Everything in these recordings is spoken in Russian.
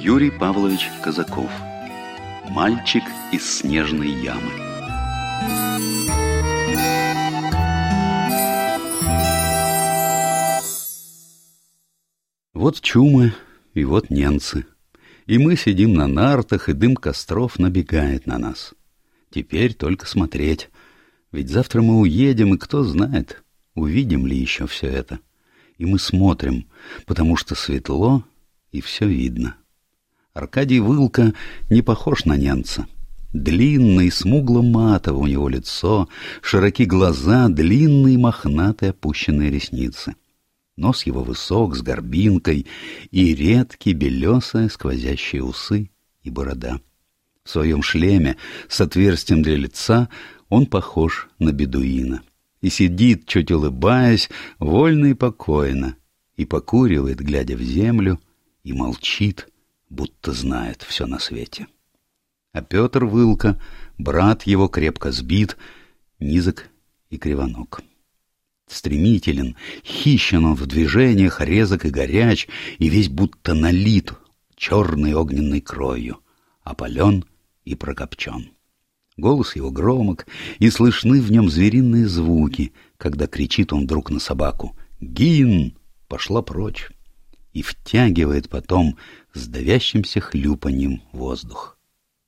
Юрий Павлович Казаков. Мальчик из снежной ямы. Вот чумы и вот ненцы. И мы сидим на нартах, и дым костров набегает на нас. Теперь только смотреть. Ведь завтра мы уедем, и кто знает, увидим ли еще все это. И мы смотрим, потому что светло, и все видно. Аркадий Вылка не похож на ненца. Длинный, смугло-матово у него лицо, широки глаза, длинные, мохнатые, опущенные ресницы. Нос его высок, с горбинкой, и редкие белесые сквозящие усы и борода. В своем шлеме с отверстием для лица он похож на бедуина. И сидит, чуть улыбаясь, вольно и покойно, и покуривает, глядя в землю, и молчит, будто знает все на свете. А Петр Вылка, брат его, крепко сбит, низок и кривоног. Стремителен, хищен он в движениях, резок и горяч, и весь будто налит черной огненной кровью, опален и прокопчен. Голос его громок, и слышны в нем звериные звуки, когда кричит он вдруг на собаку: «Гин! Пошла прочь!» и втягивает потом с давящимся хлюпаньем воздух.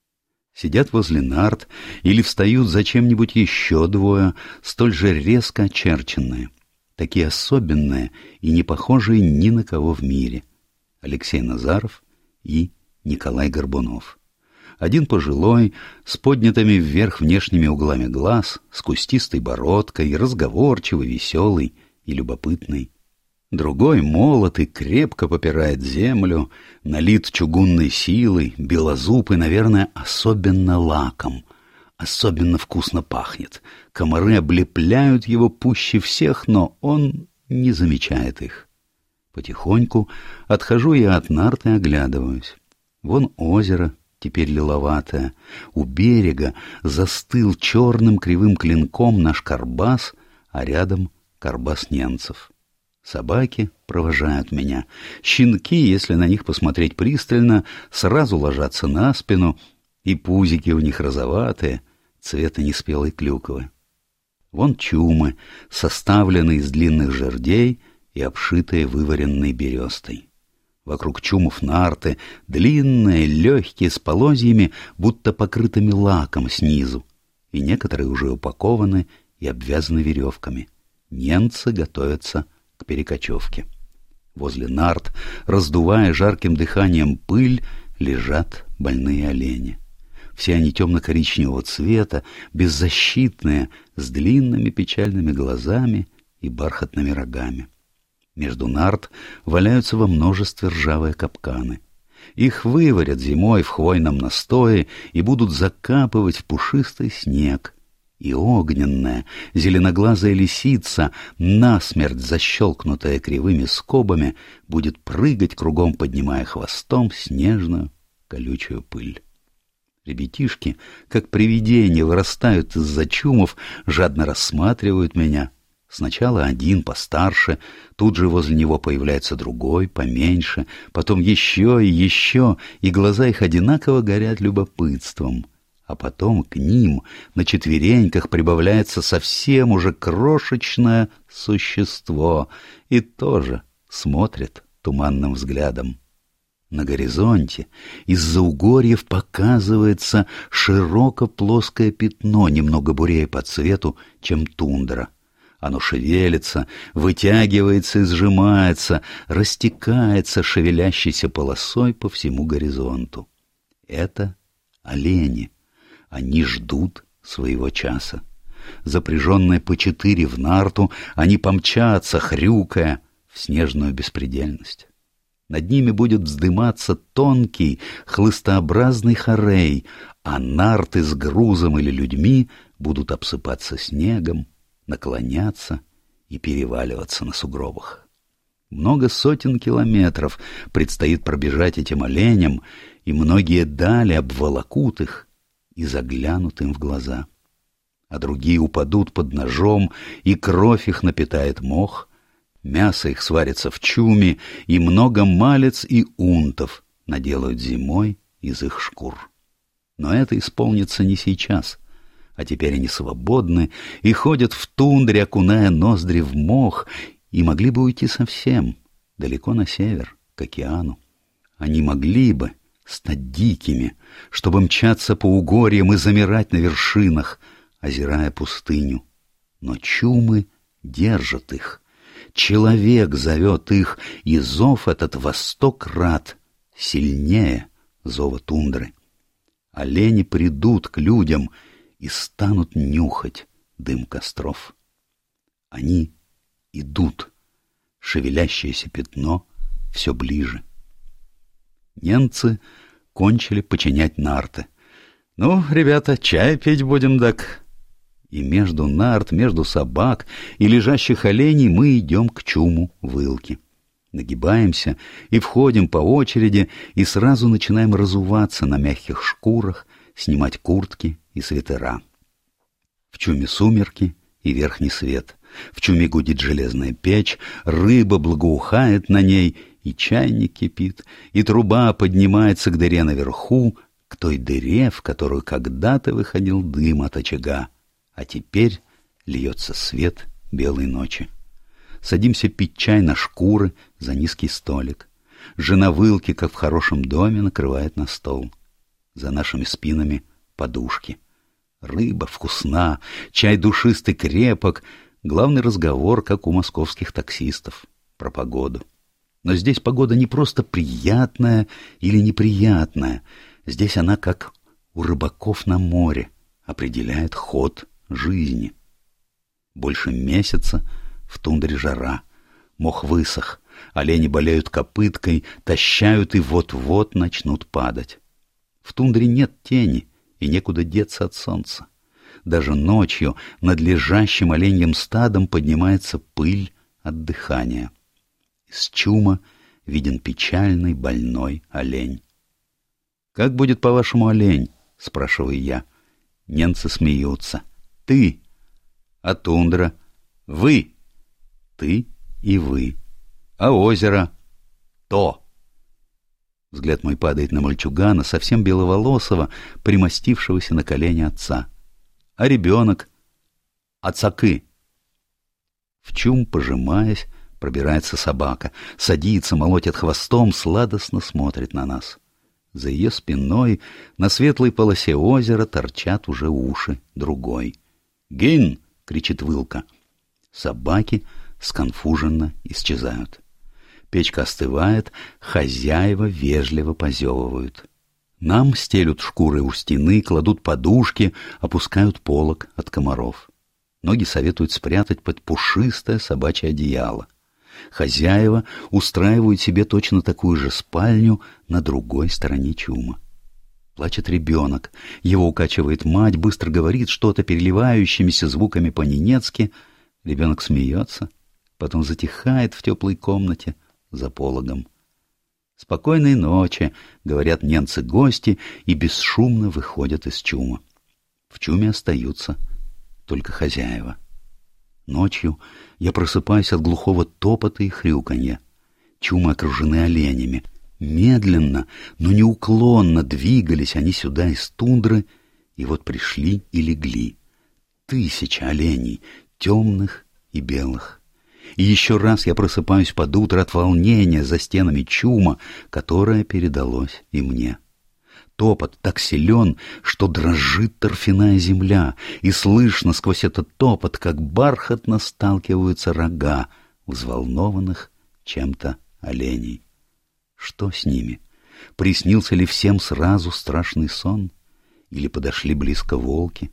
Сидят возле нарт или встают за чем-нибудь еще двое, столь же резко очерченные, такие особенные и не похожие ни на кого в мире. Алексей Назаров и Николай Горбунов. Один пожилой, с поднятыми вверх внешними углами глаз, с кустистой бородкой, разговорчивый, веселый и любопытный. Другой молод и крепко попирает землю, налит чугунной силой, белозуб и, наверное, особенно лаком. Особенно вкусно пахнет. Комары облепляют его пуще всех, но он не замечает их. Потихоньку отхожу я от нарт и оглядываюсь. Вон озеро, теперь лиловатое. У берега застыл черным кривым клинком наш карбас, а рядом карбас ненцев. Собаки провожают меня. Щенки, если на них посмотреть пристально, сразу ложатся на спину, и пузики у них розоватые, цвета неспелой клюквы. Вон чумы, составленные из длинных жердей и обшитые вываренной берестой. Вокруг чумов нарты, длинные, легкие, с полозьями, будто покрытыми лаком снизу, и некоторые уже упакованы и обвязаны веревками. Ненцы готовятся к перекочевке. Возле нарт, раздувая жарким дыханием пыль, лежат больные олени. Все они темно-коричневого цвета, беззащитные, с длинными печальными глазами и бархатными рогами. Между нарт валяются во множестве ржавые капканы. Их выварят зимой в хвойном настое и будут закапывать в пушистый снег. И огненная, зеленоглазая лисица, насмерть защелкнутая кривыми скобами, будет прыгать кругом, поднимая хвостом снежную колючую пыль. Ребятишки, как привидения, вырастают из-за чумов, жадно рассматривают меня. Сначала один постарше, тут же возле него появляется другой, поменьше, потом еще, и глаза их одинаково горят любопытством. А потом к ним на четвереньках прибавляется совсем уже крошечное существо и тоже смотрит туманным взглядом. На горизонте из-за угорьев показывается широко-плоское пятно, немного бурее по цвету, чем тундра. Оно шевелится, вытягивается и сжимается, растекается шевелящейся полосой по всему горизонту. Это олени. Они ждут своего часа. Запряженные по 4 в нарту, они помчатся, хрюкая, в снежную беспредельность. Над ними будет вздыматься тонкий, хлыстообразный хорей, а нарты с грузом или людьми будут обсыпаться снегом, наклоняться и переваливаться на сугробах. Много сотен километров предстоит пробежать этим оленям, и многие дали обволокут их и заглянут им в глаза. А другие упадут под ножом, и кровь их напитает мох, мясо их сварится в чуме, и много малец и унтов наделают зимой из их шкур. Но это исполнится не сейчас, а теперь они свободны и ходят в тундре, окуная ноздри в мох, и могли бы уйти совсем, далеко на север, к океану. Они могли бы стать дикими, чтобы мчаться по угорьям и замирать на вершинах, озирая пустыню. Но чумы держат их. Человек зовет их, и зов этот во 100 крат сильнее зова тундры. Олени придут к людям и станут нюхать дым костров. Они идут, шевелящееся пятно все ближе. Немцы кончили починять нарты. «Ну, ребята, чай пить будем, так...» И между нарт, между собак и лежащих оленей мы идем к чуму вылки. Нагибаемся и входим по очереди, и сразу начинаем разуваться на мягких шкурах, снимать куртки и свитера. В чуме сумерки и верхний свет. В чуме гудит железная печь, рыба благоухает на ней, и чайник кипит, и труба поднимается к дыре наверху, к той дыре, в которую когда-то выходил дым от очага, а теперь льется свет белой ночи. Садимся пить чай на шкуры за низкий столик. Жена вылки, как в хорошем доме, накрывает на стол. За нашими спинами подушки. Рыба вкусна, чай душистый крепок. Главный разговор, как у московских таксистов, про погоду. Но здесь погода не просто приятная или неприятная. Здесь она, как у рыбаков на море, определяет ход жизни. Больше месяца в тундре жара. Мох высох, олени болеют копыткой, тащают и вот-вот начнут падать. В тундре нет тени, и некуда деться от солнца. Даже ночью над лежащим оленьим стадом поднимается пыль от дыхания. Из чума виден печальный больной олень. «Как будет, по-вашему, олень?» — спрашиваю я. Немцы смеются. «Ты». «А тундра?» «Вы». «Ты» и «вы». «А озеро?» «То». Взгляд мой падает на мальчугана, совсем беловолосого, примостившегося на колени отца. «А ребенок?» «Ацаки». В чум, пожимаясь, пробирается собака, садится, молотит хвостом, сладостно смотрит на нас. За ее спиной на светлой полосе озера торчат уже уши другой. «Гин!» — кричит вылка. Собаки сконфуженно исчезают. Печка остывает, хозяева вежливо позевывают. Нам стелют шкуры у стены, кладут подушки, опускают полог от комаров. Ноги советуют спрятать под пушистое собачье одеяло. Хозяева устраивают себе точно такую же спальню на другой стороне чума. Плачет ребенок, его укачивает мать, быстро говорит что-то переливающимися звуками по-ненецки. Ребенок смеется, потом затихает в теплой комнате за пологом. «Спокойной ночи», — говорят немцы-гости и бесшумно выходят из чума. В чуме остаются только хозяева. Ночью я просыпаюсь от глухого топота и хрюканья. Чумы окружены оленями. Медленно, но неуклонно двигались они сюда из тундры, и вот пришли и легли. 1000 оленей, темных и белых. И еще раз я просыпаюсь под утро от волнения за стенами чума, которое передалось и мне. Топот так силен, что дрожит торфяная земля, и слышно сквозь этот топот, как бархатно сталкиваются рога взволнованных чем-то оленей. Что с ними? Приснился ли всем сразу страшный сон? Или подошли близко волки?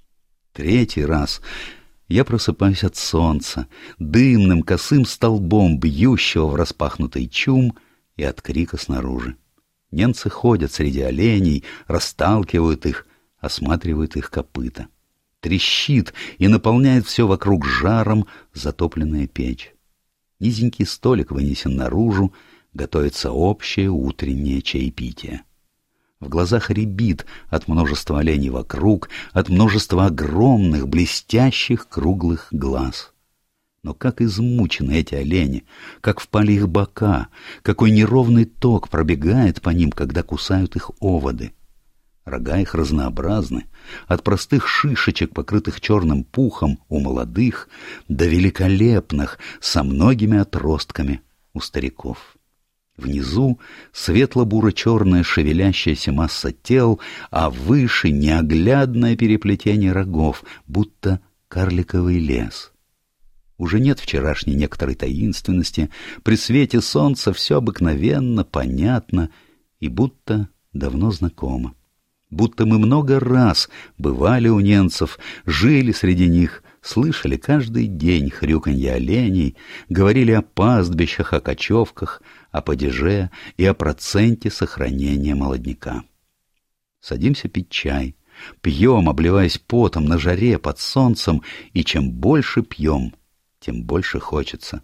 3-й раз я просыпаюсь от солнца, дымным косым столбом, бьющего в распахнутый чум, и от крика снаружи. Немцы ходят среди оленей, расталкивают их, осматривают их копыта. Трещит и наполняет все вокруг жаром затопленная печь. Низенький столик вынесен наружу, готовится общее утреннее чаепитие. В глазах рябит от множества оленей вокруг, от множества огромных, блестящих, круглых глаз. Но как измучены эти олени, как впали их бока, какой неровный ток пробегает по ним, когда кусают их оводы. Рога их разнообразны, от простых шишечек, покрытых черным пухом, у молодых, до великолепных, со многими отростками у стариков. Внизу светло-буро-черная шевелящаяся масса тел, а выше неоглядное переплетение рогов, будто карликовый лес. Уже нет вчерашней некоторой таинственности, при свете солнца все обыкновенно, понятно и будто давно знакомо. Будто мы много раз бывали у ненцев, жили среди них, слышали каждый день хрюканье оленей, говорили о пастбищах, о кочевках, о падеже и о проценте сохранения молодняка. Садимся пить чай, пьем, обливаясь потом на жаре под солнцем, и чем больше пьем, тем больше хочется.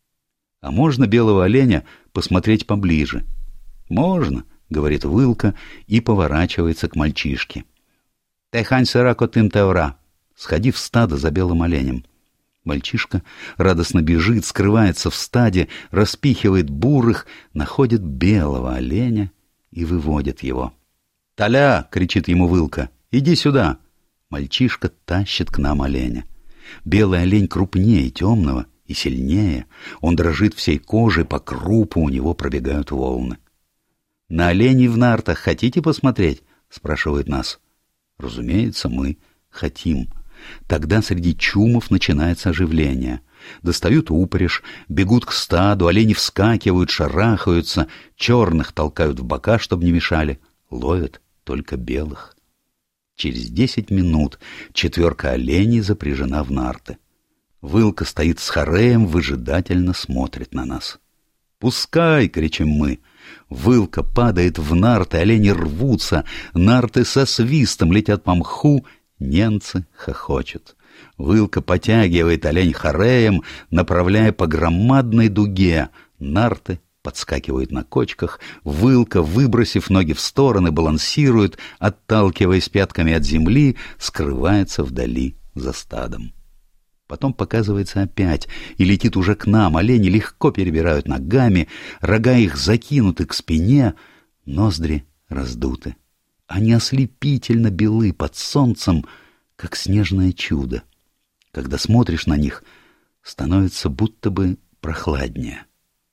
А можно белого оленя посмотреть поближе? Можно, говорит Вылка и поворачивается к мальчишке. Техань сырако тым теора. Сходи в стадо за белым оленем. Мальчишка радостно бежит, скрывается в стаде, распихивает бурых, находит белого оленя и выводит его. «Толя!» — кричит ему Вылка. «Иди сюда!» Мальчишка тащит к нам оленя. Белый олень крупнее темного и сильнее. Он дрожит всей кожей, по крупу у него пробегают волны. «На оленей в нартах хотите посмотреть?» — спрашивает нас. Разумеется, мы хотим. Тогда среди чумов начинается оживление. Достают упряжь, бегут к стаду, олени вскакивают, шарахаются, черных толкают в бока, чтобы не мешали, ловят только белых. Через 10 минут 4 оленей запряжена в нарты. Вылка стоит с хореем, выжидательно смотрит на нас. «Пускай!» — кричим мы. Вылка падает в нарты, олени рвутся, нарты со свистом летят по мху, ненцы хохочут. Вылка потягивает олень хореем, направляя по громадной дуге. Нарты подскакивают на кочках, Вылка, выбросив ноги в стороны, балансирует, отталкиваясь пятками от земли, скрывается вдали за стадом. Потом показывается опять и летит уже к нам. Олени легко перебирают ногами, рога их закинуты к спине, ноздри раздуты. Они ослепительно белы под солнцем, как снежное чудо. Когда смотришь на них, становится будто бы прохладнее.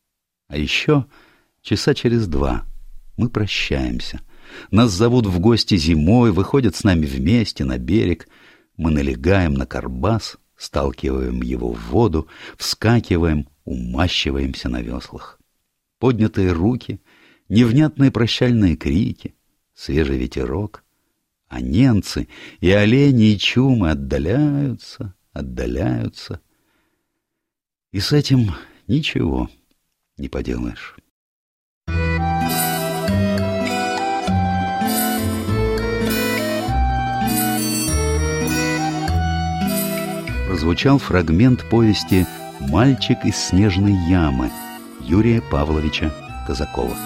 А еще часа через 2 мы прощаемся. Нас зовут в гости зимой, выходят с нами вместе на берег. Мы налегаем на карбас, сталкиваем его в воду, вскакиваем, умащиваемся на веслах. Поднятые руки, невнятные прощальные крики, свежий ветерок, а ненцы и олени и чумы отдаляются, отдаляются. И с этим ничего не поделаешь. Прозвучал фрагмент повести «Мальчик из снежной ямы» Юрия Павловича Казакова.